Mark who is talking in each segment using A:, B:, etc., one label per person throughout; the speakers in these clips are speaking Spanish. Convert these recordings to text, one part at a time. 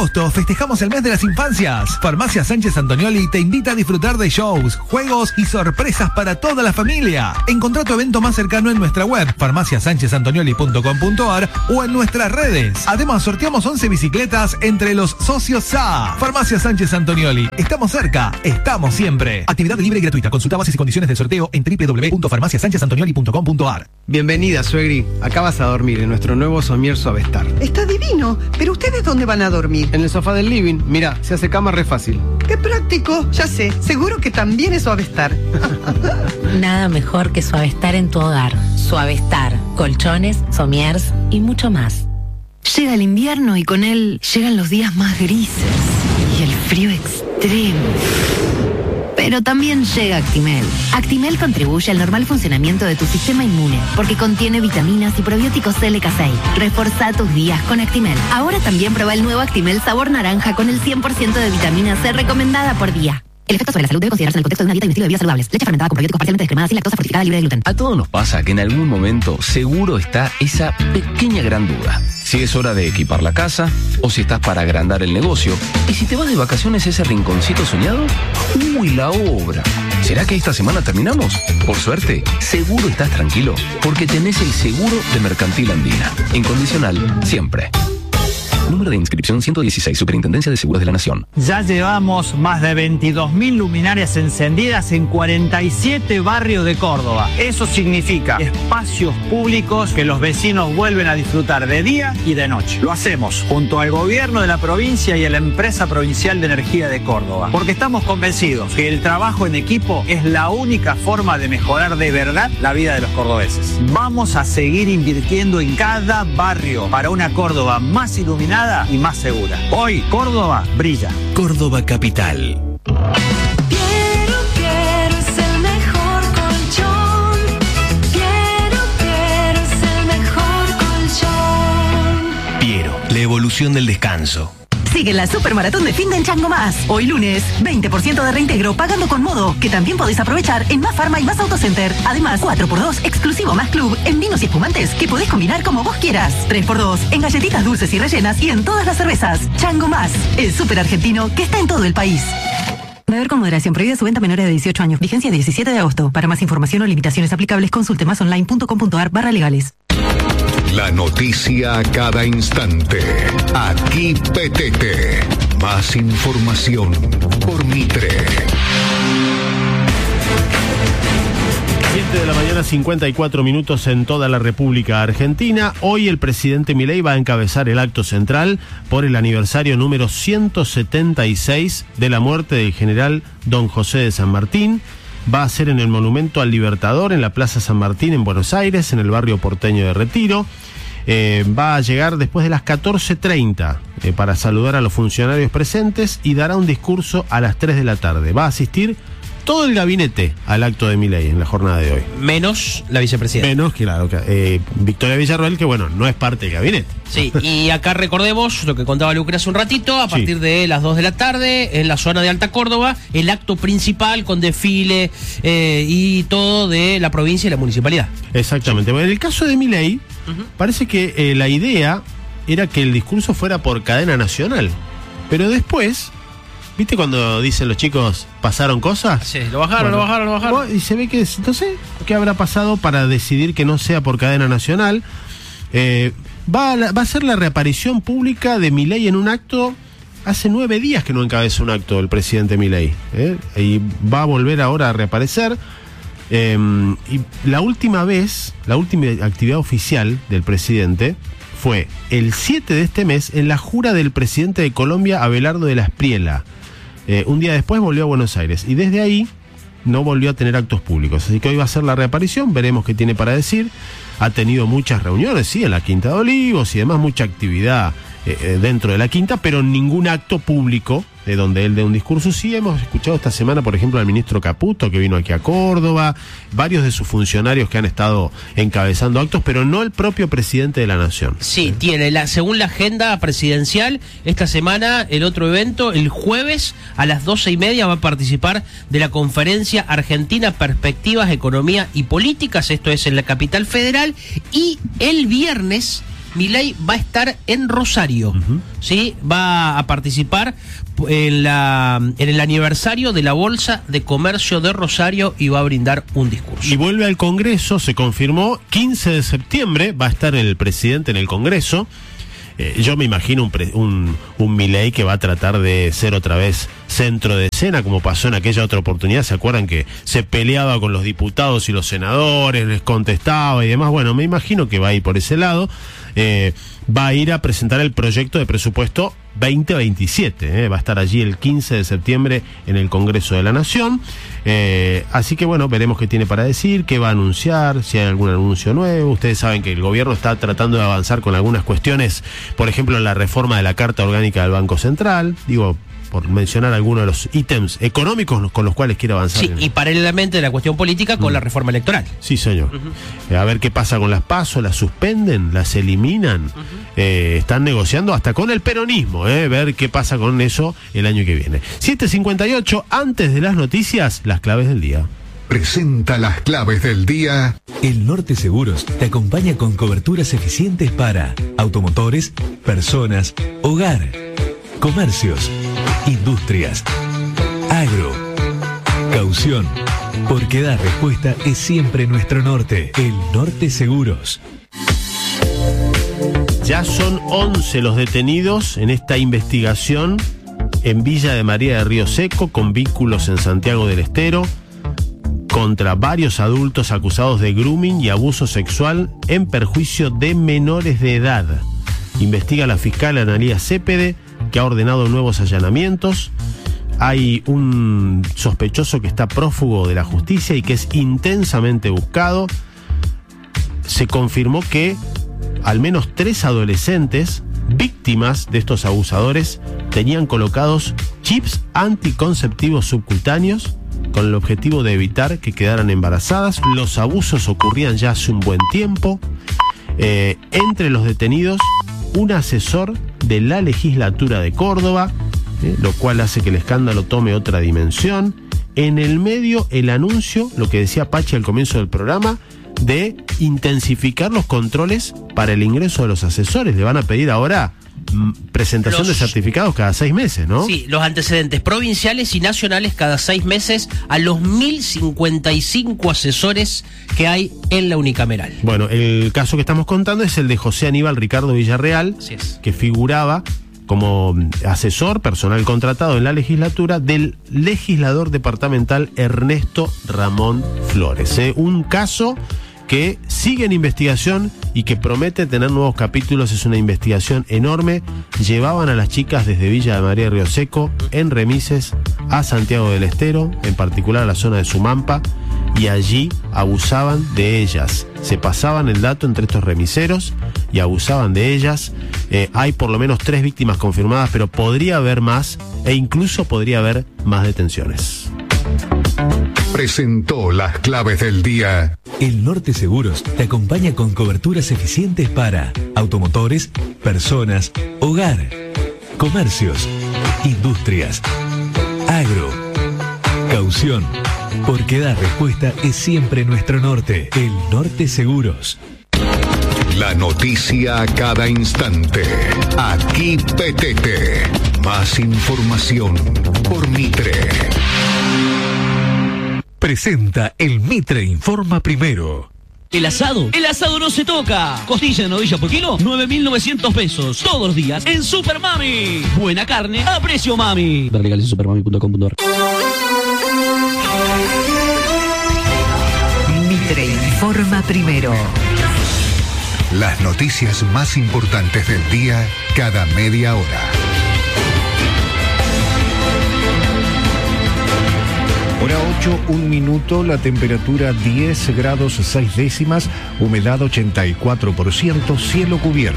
A: agosto festejamos el mes de las infancias. Farmacia Sánchez Antonioli te invita a disfrutar de shows, juegos y sorpresas para toda la familia. Encontrá tu evento más cercano en nuestra web, farmaciasanchezantonioli.com.ar o en nuestras redes. Además, sorteamos 11 bicicletas entre los socios SA. Farmacia Sánchez Antonioli. Estamos cerca, estamos siempre. Actividad libre y gratuita. Consulta bases y condiciones del sorteo en www.farmaciasanchezantonioli.com.ar.
B: Bienvenida, suegri. Acá vas a dormir en nuestro nuevo somier Suavestar.
C: Está divino. ¿Pero ustedes dónde van a dormir?
B: En el sofá del living. Mira, se hace cama re fácil.
C: ¡Qué práctico! Ya sé, seguro que también es Suavestar.
D: Nada mejor que Suavestar en tu hogar. Suavestar, colchones, somiers y mucho más.
E: Llega el invierno y con él llegan los días más grises y el frío extremo. Pero también llega Actimel. Actimel contribuye al normal funcionamiento de tu sistema inmune porque contiene vitaminas y probióticos LK6. Reforza tus días con Actimel. Ahora también prueba el nuevo Actimel sabor naranja con el 100% de vitamina C recomendada por día. El efecto sobre la salud debe considerarse en el contexto de una dieta y un estilo de vida saludables. Leche fermentada con probióticos parcialmente descremada sin lactosa fortificada libre de gluten.
F: A todos nos pasa que en algún momento seguro está esa pequeña gran duda. Si es hora de equipar la casa o si estás para agrandar el negocio. Y si te vas de vacaciones ese rinconcito soñado. ¡Uy, la obra! ¿Será que esta semana terminamos? Por suerte, seguro estás tranquilo porque tenés el seguro de Mercantil Andina. Incondicional, siempre. Número de inscripción 116, Superintendencia de Seguros de la Nación.
G: Ya llevamos más de 22.000 luminarias encendidas en 47 barrios de Córdoba. Eso significa espacios públicos que los vecinos vuelven a disfrutar de día y de noche. Lo hacemos junto al gobierno de la provincia y a la empresa provincial de energía de Córdoba. Porque estamos convencidos que el trabajo en equipo es la única forma de mejorar de verdad la vida de los cordobeses. Vamos a seguir invirtiendo en cada barrio para una Córdoba más iluminada y más segura. Hoy, Córdoba brilla.
H: Córdoba Capital.
I: Quiero es el mejor colchón. Quiero es el mejor colchón.
H: Piero, la evolución del descanso.
J: Sigue la Supermaratón de fin de en Chango Más. Hoy lunes, 20% de reintegro pagando con Modo, que también podés aprovechar en Más Farma y Más Autocenter. Además, 4x2 exclusivo Más Club en vinos y espumantes que podés combinar como vos quieras. 3x2 en galletitas dulces y rellenas y en todas las cervezas. Chango Más, el súper argentino que está en todo el país. Beber con moderación. Prohibida su venta a menores de 18 años. Vigencia 17 de agosto. Para más información o limitaciones aplicables, consulte masonline.com.ar/legales.
K: La noticia a cada instante. Aquí PTT. Más información por Mitre.
L: 7 de la mañana, 54 minutos en toda la República Argentina. Hoy el presidente Milei va a encabezar el acto central por el aniversario número 176 de la muerte del general Don José de San Martín. Va a ser en el Monumento al Libertador, en la Plaza San Martín, en Buenos Aires, en el barrio porteño de Retiro. Va a llegar después de las 14:30 para saludar a los funcionarios presentes y dará un discurso a las 3 de la tarde. Va a asistir todo el gabinete al acto de Milei en la jornada de hoy.
M: Menos la vicepresidenta.
L: Menos, claro, Victoria Villarroel, que bueno, no es parte del gabinete.
M: Sí, y acá recordemos lo que contaba Lucre hace un ratito, a partir de las 2 de la tarde, en la zona de Alta Córdoba, el acto principal con desfile y todo de la provincia y la municipalidad.
L: Exactamente. Bueno, en el caso de Milei, parece que la idea era que el discurso fuera por cadena nacional, pero después... ¿Viste cuando dicen los chicos, pasaron cosas?
M: Sí, lo bajaron.
L: Y se ve que, no sé, ¿qué habrá pasado para decidir que no sea por cadena nacional? Va a ser la reaparición pública de Milei en un acto. Hace 9 días que no encabeza un acto el presidente Milei. Y va a volver ahora a reaparecer. Y la última actividad oficial del presidente fue el 7 de este mes en la jura del presidente de Colombia, Abelardo de la Espriella. Un día después volvió a Buenos Aires y desde ahí no volvió a tener actos públicos. Así que hoy va a ser la reaparición, veremos qué tiene para decir. Ha tenido muchas reuniones, sí, en la Quinta de Olivos y demás, mucha actividad dentro de la Quinta, pero ningún acto público donde él dé un discurso. Sí, hemos escuchado esta semana, por ejemplo, al ministro Caputo, que vino aquí a Córdoba, varios de sus funcionarios que han estado encabezando actos, pero no el propio presidente de la Nación.
M: Sí, tiene, según la agenda presidencial, esta semana el otro evento, el jueves a las 12:30 va a participar de la conferencia Argentina, Perspectivas, Economía y Políticas, esto es en la capital federal, y el viernes Milei va a estar en Rosario, ¿sí? Va a participar en el aniversario de la Bolsa de Comercio de Rosario y va a brindar un discurso.
L: Y vuelve al Congreso, se confirmó, 15 de septiembre va a estar el presidente en el Congreso. Yo me imagino un Milei que va a tratar de ser otra vez centro de escena, como pasó en aquella otra oportunidad. ¿Se acuerdan que se peleaba con los diputados y los senadores, les contestaba y demás? Bueno, me imagino que va a ir por ese lado. Va a ir a presentar el proyecto de presupuesto 2027. Va a estar allí el 15 de septiembre en el Congreso de la Nación. Así que bueno, veremos qué tiene para decir, qué va a anunciar, si hay algún anuncio nuevo. Ustedes saben que el gobierno está tratando de avanzar con algunas cuestiones, por ejemplo, la reforma de la Carta Orgánica del Banco Central, digo, por mencionar algunos de los ítems económicos con los cuales quiere avanzar.
M: Sí, y paralelamente de la cuestión política con la reforma electoral.
L: Sí, señor. A ver qué pasa con las PASO, las suspenden, las eliminan. Están negociando hasta con el peronismo, ver qué pasa con eso el año que viene. 7:58, antes de las noticias, las claves del día.
K: Presenta las claves del día.
H: El Norte Seguros te acompaña con coberturas eficientes para automotores, personas, hogar, comercios, industrias, agro, caución, porque dar respuesta es siempre nuestro norte. El Norte Seguros.
L: Ya son 11 los detenidos en esta investigación en Villa de María de Río Seco, con vínculos en Santiago del Estero, contra varios adultos acusados de grooming y abuso sexual en perjuicio de menores de edad. Investiga la fiscal Analía Cepede, que ha ordenado nuevos allanamientos. Hay un sospechoso que está prófugo de la justicia y que es intensamente buscado. Se confirmó que al menos 3 adolescentes víctimas de estos abusadores tenían colocados chips anticonceptivos subcutáneos con el objetivo de evitar que quedaran embarazadas. Los abusos ocurrían ya hace un buen tiempo. Entre los detenidos, un asesor de la legislatura de Córdoba, lo cual hace que el escándalo tome otra dimensión. En el medio, el anuncio, lo que decía Pachi al comienzo del programa, de intensificar los controles para el ingreso de los asesores. Le van a pedir ahora presentación de certificados cada 6 meses, ¿no?
M: Sí, los antecedentes provinciales y nacionales cada 6 meses a los 1055 asesores que hay en la unicameral.
L: Bueno, el caso que estamos contando es el de José Aníbal Ricardo Villarreal, que figuraba como asesor personal contratado en la legislatura del legislador departamental Ernesto Ramón Flores. Un caso que sigue en investigación y que promete tener nuevos capítulos. Es una investigación enorme. Llevaban a las chicas desde Villa de María de Río Seco en remises a Santiago del Estero, en particular a la zona de Sumampa, y allí abusaban de ellas. Se pasaban el dato entre estos remiseros y abusaban de ellas. Hay por lo menos 3 víctimas confirmadas, pero podría haber más, e incluso podría haber más detenciones.
K: Presentó las claves del día.
H: El Norte Seguros te acompaña con coberturas eficientes para automotores, personas, hogar, comercios, industrias, agro, caución, porque dar respuesta es siempre nuestro norte. El Norte Seguros.
K: La noticia a cada instante. Aquí PTT. Más información por Mitre.
H: Presenta el Mitre Informa Primero.
N: ¿El asado? El asado no se toca. Costilla de novilla por kilo, 9.900 pesos. Todos los días en Super Mami. Buena carne a precio mami. Ver legales en supermami.com.ar.
J: Mitre Informa Primero.
K: Las noticias más importantes del día cada media hora.
O: Hora 8, 1 minuto, la temperatura 10 grados 6 décimas, humedad 84%, cielo cubierto.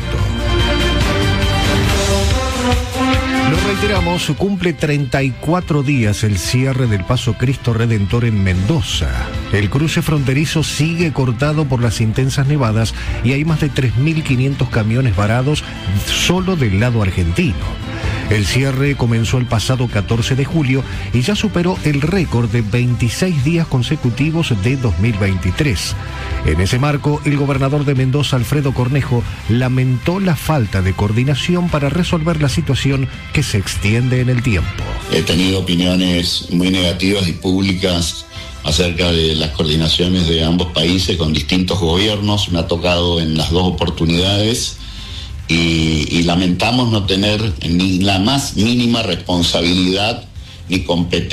O: Lo reiteramos, cumple 34 días el cierre del Paso Cristo Redentor en Mendoza. El cruce fronterizo sigue cortado por las intensas nevadas y hay más de 3.500 camiones varados solo del lado argentino. El cierre comenzó el pasado 14 de julio y ya superó el récord de 26 días consecutivos de 2023. En ese marco, el gobernador de Mendoza, Alfredo Cornejo, lamentó la falta de coordinación para resolver la situación que se extiende en el tiempo.
P: He tenido opiniones muy negativas y públicas acerca de las coordinaciones de ambos países con distintos gobiernos. Me ha tocado en las dos oportunidades y lamentamos no tener ni la más mínima responsabilidad ni competencia